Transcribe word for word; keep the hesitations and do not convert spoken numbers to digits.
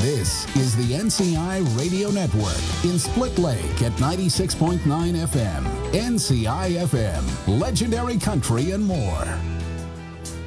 This is the N C I Radio Network in Split Lake at ninety-six point nine F M. N C I F M, legendary country and more.